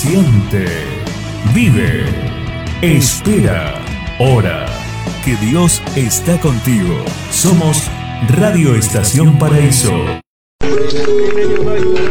Siente, vive, espera, ora, que Dios está contigo. Somos Radio Estación Paraíso.